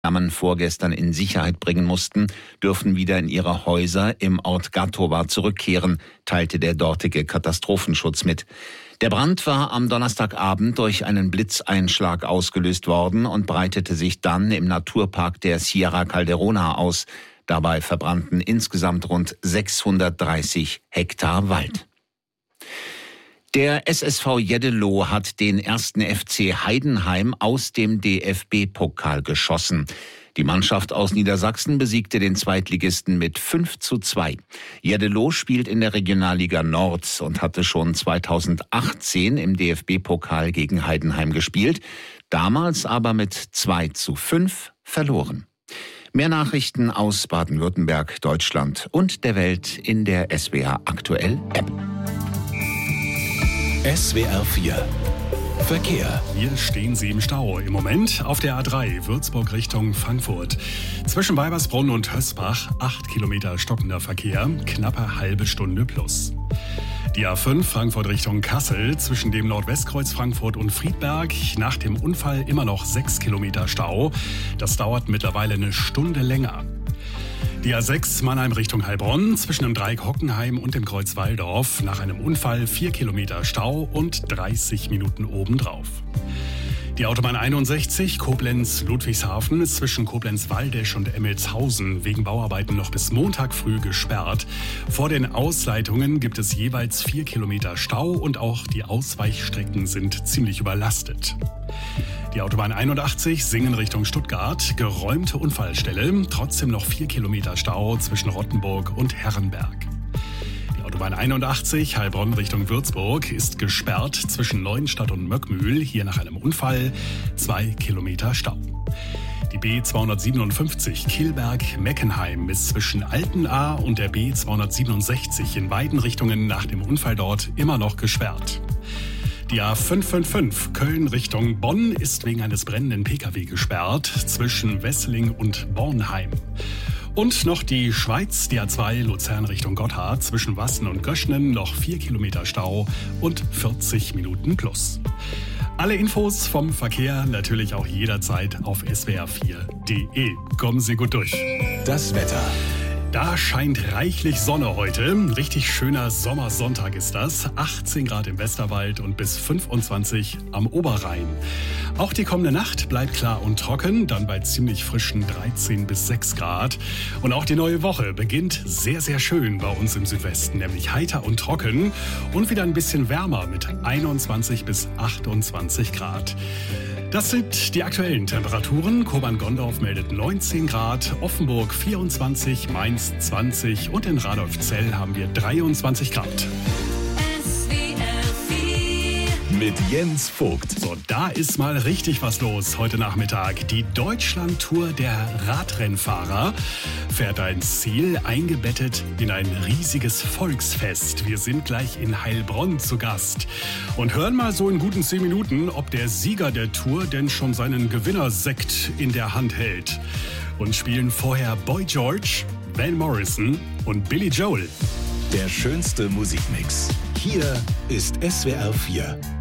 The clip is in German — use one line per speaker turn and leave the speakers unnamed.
vorgestern in Sicherheit bringen mussten, dürfen wieder in ihre Häuser im Ort Gatowa zurückkehren, teilte der dortige Katastrophenschutz mit. Der Brand war am Donnerstagabend durch einen Blitzeinschlag ausgelöst worden und breitete sich dann im Naturpark der Sierra Calderona aus. Dabei verbrannten insgesamt rund 630 Hektar Wald. Der SSV Jeddeloh hat den 1. FC Heidenheim aus dem DFB-Pokal geschossen. Die Mannschaft aus Niedersachsen besiegte den Zweitligisten mit 5:2. Jeddeloh spielt in der Regionalliga Nord und hatte schon 2018 im DFB-Pokal gegen Heidenheim gespielt, damals aber mit 2:5 verloren. Mehr Nachrichten aus Baden-Württemberg, Deutschland und der Welt in der SWR Aktuell App.
SWR 4 Verkehr.
Hier stehen Sie im Stau. Im Moment auf der A3 Würzburg Richtung Frankfurt. Zwischen Weibersbrunn und Hösbach 8 Kilometer stockender Verkehr, knappe halbe Stunde plus. Die A5 Frankfurt Richtung Kassel zwischen dem Nordwestkreuz Frankfurt und Friedberg. Nach dem Unfall immer noch 6 Kilometer Stau. Das dauert mittlerweile eine Stunde länger. Die A6 Mannheim Richtung Heilbronn zwischen dem Dreieck Hockenheim und dem Kreuz Walldorf. Nach einem Unfall 4 Kilometer Stau und 30 Minuten obendrauf. Die Autobahn 61 Koblenz-Ludwigshafen ist zwischen Koblenz-Waldesch und Emmelshausen wegen Bauarbeiten noch bis Montag früh gesperrt. Vor den Ausleitungen gibt es jeweils 4 Kilometer Stau und auch die Ausweichstrecken sind ziemlich überlastet. Die Autobahn 81 Singen Richtung Stuttgart, geräumte Unfallstelle, trotzdem noch 4 Kilometer Stau zwischen Rottenburg und Herrenberg. Die Autobahn 81 Heilbronn Richtung Würzburg ist gesperrt zwischen Neuenstadt und Möckmühl, hier nach einem Unfall 2 Kilometer Stau. Die B257 Kilberg-Meckenheim ist zwischen Altenahr und der B267 in beiden Richtungen nach dem Unfall dort immer noch gesperrt. Die A555 Köln Richtung Bonn ist wegen eines brennenden Pkw gesperrt zwischen Wessling und Bornheim. Und noch die Schweiz, die A2 Luzern Richtung Gotthard zwischen Wassen und Göschnen noch 4 Kilometer Stau und 40 Minuten plus. Alle Infos vom Verkehr natürlich auch jederzeit auf swr4.de. Kommen Sie gut durch.
Das Wetter.
Da scheint reichlich Sonne heute. Richtig schöner Sommersonntag ist das. 18 Grad im Westerwald und bis 25 am Oberrhein. Auch die kommende Nacht bleibt klar und trocken, dann bei ziemlich frischen 13 bis 6 Grad. Und auch die neue Woche beginnt sehr, sehr schön bei uns im Südwesten, nämlich heiter und trocken und wieder ein bisschen wärmer mit 21 bis 28 Grad. Das sind die aktuellen Temperaturen. Kobern-Gondorf meldet 19 Grad, Offenburg 24, Mainz 20 und in Radolfzell haben wir 23 Grad.
Mit Jens Vogt.
So, da ist mal richtig was los heute Nachmittag. Die Deutschland-Tour der Radrennfahrer fährt ein Ziel, eingebettet in ein riesiges Volksfest. Wir sind gleich in Heilbronn zu Gast und hören mal so in guten 10 Minuten, ob der Sieger der Tour denn schon seinen Gewinnersekt in der Hand hält. Und spielen vorher Boy George, Van Morrison und Billy Joel.
Der schönste Musikmix. Hier ist SWR 4.